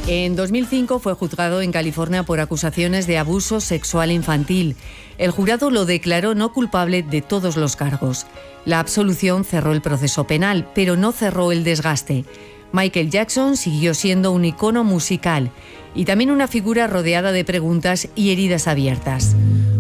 En 2005 fue juzgado en California por acusaciones de abuso sexual infantil. El jurado lo declaró no culpable de todos los cargos. La absolución cerró el proceso penal, pero no cerró el desgaste. Michael Jackson siguió siendo un icono musical y también una figura rodeada de preguntas y heridas abiertas.